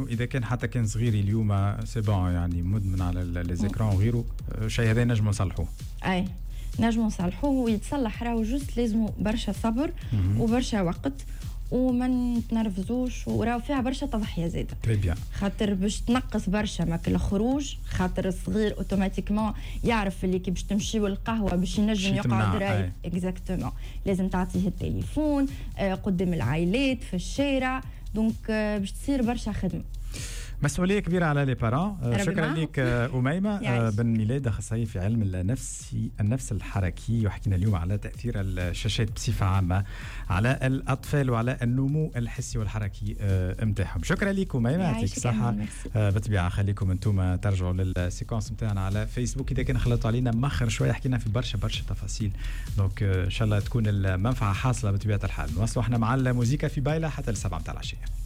انه اذا كان حتى كان صغيري اليوم سي بون يعني مدمن على لي زيكران وغيره شيء هذا نجم نصلحوه. اي نجم نصلحوه ويتصلح راهو جوست لازم برشا صبر وبرشا وقت وما نتنرفزوش وراو فيها برشا تضحيه زاده. تري بيان. خاطر باش تنقص برشا ماكل الخروج خاطر الصغير اوتوماتيكمون يعرف اللي كي باش تمشيو للقهوه باش ينجم يقعد رايق اكزاكتومون لازم تعطيه التليفون قدام العائلات في الشارع دونك باش تصير برشا خدمه. مسؤوليه كبيره على لي بارون. شكرا لك أميمة بن ميلاد اخصائيه في علم النفس الحركي وحكينا اليوم على تاثير الشاشات بصفه عامه على الاطفال وعلى النمو الحسي والحركي نتاعهم. شكرا لك أميمة يعطيك الصحه. بالطبيعه خليكم انتم ترجعوا للسيكونس نتاعنا على فيسبوك اذا كان خلطوا علينا مخر شويه حكينا في برشا تفاصيل دونك ان شاء الله تكون المنفعه حاصله بطبيعه الحال. نوصلوا احنا مع الموسيقى في بايله حتى ل7 متاع العشيه.